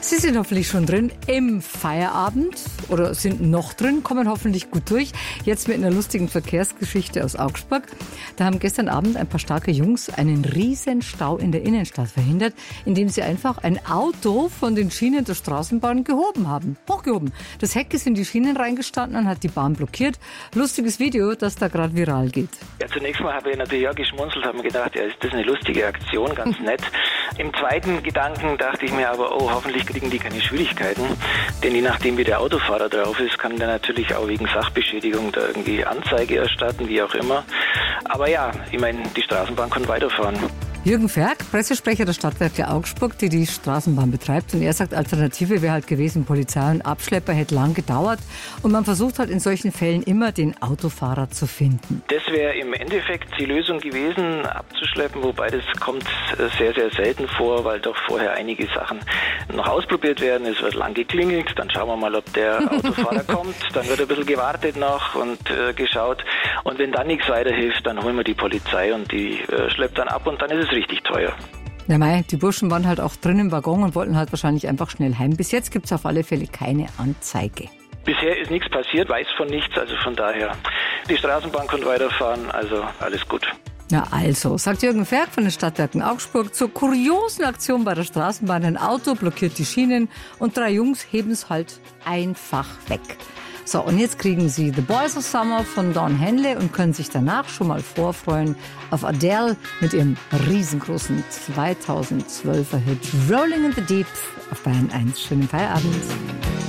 Sie sind hoffentlich schon drin im Feierabend oder sind noch drin, kommen hoffentlich gut durch. Jetzt mit einer lustigen Verkehrsgeschichte aus Augsburg. Da haben gestern Abend ein paar starke Jungs einen riesen Stau in der Innenstadt verhindert, indem sie einfach ein Auto von den Schienen der Straßenbahn hochgehoben. Das Heck ist in die Schienen reingestanden und hat die Bahn blockiert. Lustiges Video, das da gerade viral geht. Ja, zunächst mal habe ich natürlich auch geschmunzelt, habe mir gedacht, ja, ist das eine lustige Aktion, ganz nett. Im zweiten Gedanken dachte ich mir aber, oh, hoffentlich kriegen die keine Schwierigkeiten, denn je nachdem wie der Autofahrer drauf ist, kann der natürlich auch wegen Sachbeschädigung da irgendwie Anzeige erstatten, wie auch immer. Aber ja, ich meine, die Straßenbahn kann weiterfahren. Jürgen Ferg, Pressesprecher der Stadtwerke Augsburg, die die Straßenbahn betreibt. Und er sagt, Alternative wäre halt gewesen, Polizei und Abschlepper hätte lang gedauert. Und man versucht halt in solchen Fällen immer, den Autofahrer zu finden. Das wäre im Endeffekt die Lösung gewesen, abzuschleppen. Wobei das kommt sehr, sehr selten vor, weil doch vorher einige Sachen noch ausprobiert werden. Es wird lang geklingelt, dann schauen wir mal, ob der Autofahrer kommt. Dann wird ein bisschen gewartet noch und geschaut. Und wenn dann nichts weiterhilft, dann holen wir die Polizei und die schleppt dann ab und dann ist es richtig teuer. Ja, mei, die Burschen waren halt auch drin im Waggon und wollten halt wahrscheinlich einfach schnell heim. Bis jetzt gibt es auf alle Fälle keine Anzeige. Bisher ist nichts passiert, weiß von nichts, also von daher. Die Straßenbahn kann weiterfahren, also alles gut. Na also, sagt Jürgen Ferg von den Stadtwerken Augsburg zur kuriosen Aktion bei der Straßenbahn. Ein Auto blockiert die Schienen und 3 Jungs heben es halt einfach weg. So, und jetzt kriegen Sie The Boys of Summer von Don Henley und können sich danach schon mal vorfreuen auf Adele mit ihrem riesengroßen 2012er Hit Rolling in the Deep auf Bayern 1. Schönen Feierabend.